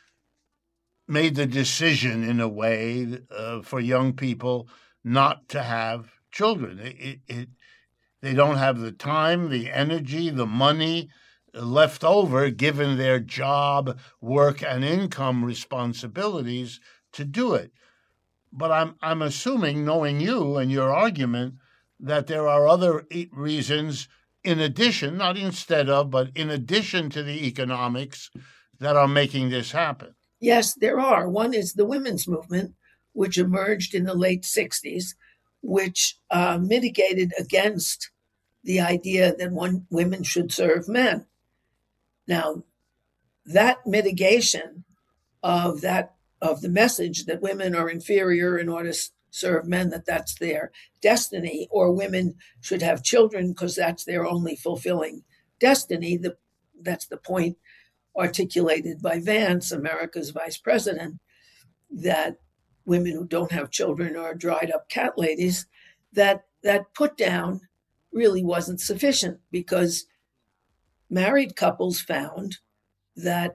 made the decision in a way uh, for young people not to have children. It, it, it, they don't have the time, the energy, the money left over, given their job, work, and income responsibilities, to do it. But I'm I'm assuming, knowing you and your argument, that there are other reasons in addition, not instead of, but in addition to the economics, that are making this happen. Yes, there are. One is the women's movement, which emerged in the late sixties, which uh, mitigated against the idea that one women should serve men. Now, that mitigation of that of the message that women are inferior in order to serve men, that that's their destiny, or women should have children because that's their only fulfilling destiny. The, that's the point articulated by Vance, America's vice president, that women who don't have children are dried up cat ladies. That that put down really wasn't sufficient, because married couples found that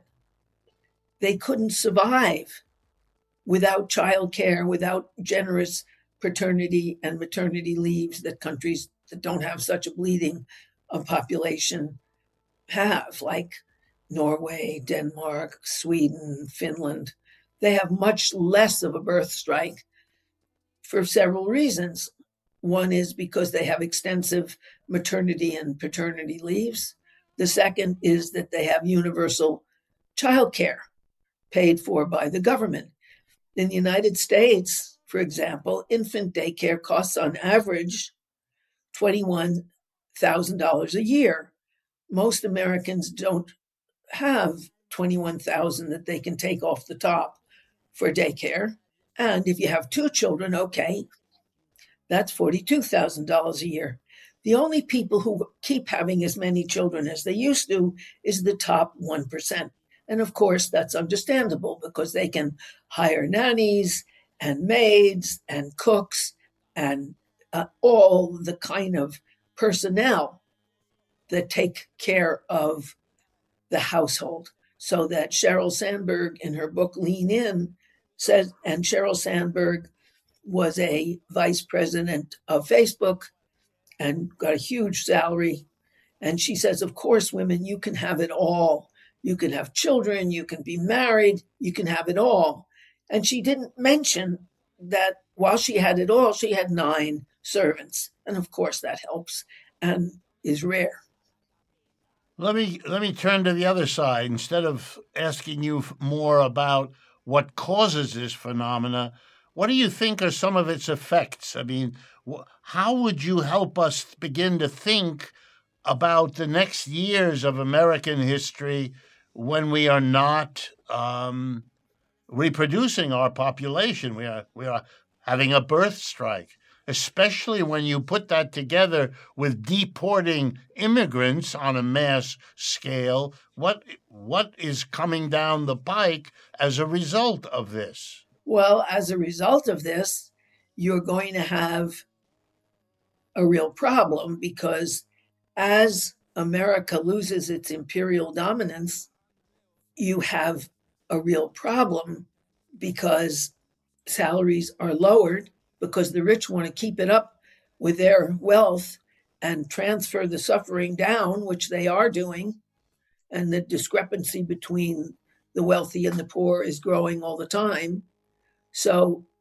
they couldn't survive without childcare, without generous paternity and maternity leaves that countries that don't have such a bleeding of population have, like Norway, Denmark, Sweden, Finland. They have much less of a birth strike for several reasons. One is because they have extensive maternity and paternity leaves. The second is that they have universal childcare paid for by the government. In the United States, for example, infant daycare costs on average twenty-one thousand dollars a year. Most Americans don't have twenty-one thousand dollars that they can take off the top for daycare. And if you have two children, okay, that's forty-two thousand dollars a year. The only people who keep having as many children as they used to is the top one percent. And of course, that's understandable, because they can hire nannies and maids and cooks and uh, all the kind of personnel that take care of the household. So that Sheryl Sandberg, in her book Lean In, says, and Sheryl Sandberg was a vice president of Facebook and got a huge salary. And she says, of course, women, you can have it all. You can have children, you can be married, you can have it all. And she didn't mention that while she had it all, she had nine servants. And of course, that helps and is rare. Let me let me turn to the other side. Instead of asking you more about what causes this phenomena, what do you think are some of its effects? I mean, how would you help us begin to think about the next years of American history when we are not um, reproducing our population? We are we are having a birth strike, especially when you put that together with deporting immigrants on a mass scale. What what is coming down the pike as a result of this? Well, as a result of this, you're going to have a real problem, because as America loses its imperial dominance, you have a real problem because salaries are lowered, because the rich want to keep it up with their wealth and transfer the suffering down, which they are doing. And the discrepancy between the wealthy and the poor is growing all the time. So